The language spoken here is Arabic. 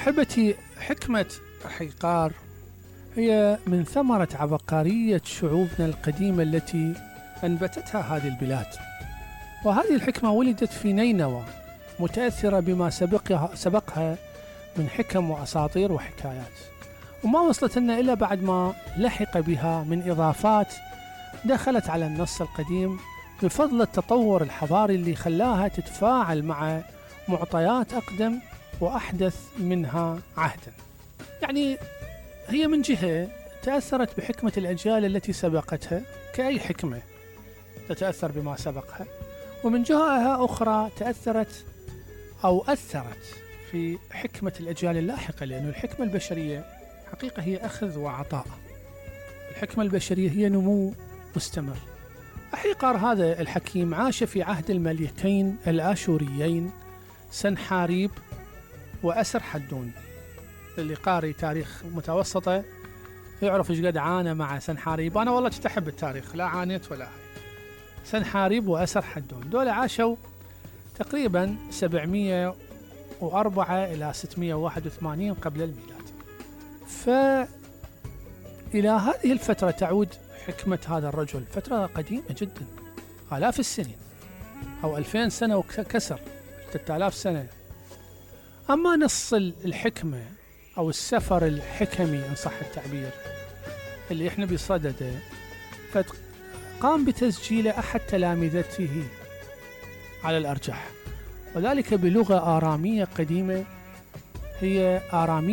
أحبتي، حكمة حيقار هي من ثمرة عبقرية شعوبنا القديمة التي أنبتتها هذه البلاد. وهذه الحكمة ولدت في نينوى، متأثرة بما سبقها من حكم وأساطير وحكايات، وما وصلت لنا إلا بعد ما لحق بها من إضافات دخلت على النص القديم بفضل التطور الحضاري اللي خلاها تتفاعل مع معطيات أقدم وأحدث منها عهدا. يعني هي من جهة تأثرت بحكمة الأجيال التي سبقتها كأي حكمة تتأثر بما سبقها، ومن جهة أخرى تأثرت أو أثرت في حكمة الأجيال اللاحقة، لأن الحكمة البشرية حقيقة هي أخذ وعطاء. الحكمة البشرية هي نمو مستمر. أحيقار هذا الحكيم عاش في عهد الملكين الآشوريين سنحاريب وأسر حدون. اللي قاري تاريخ متوسطة يعرف ايش قد عانى مع سنحاريب. أنا والله تحب التاريخ، لا عانيت ولا هاي. سنحاريب وأسر حدون دول عاشوا تقريبا 704 إلى 681 قبل الميلاد. فإلى هذه الفترة تعود حكمة هذا الرجل، فترة قديمة جدا، آلاف السنين أو 2000 سنة وكسر، 3000 سنة. أما نص الحكمة أو السفر الحكمي إن صح التعبير اللي إحنا بصدده، فقام بتسجيل أحد تلامذته على الأرجح، وذلك بلغة آرامية قديمة، هي آرامية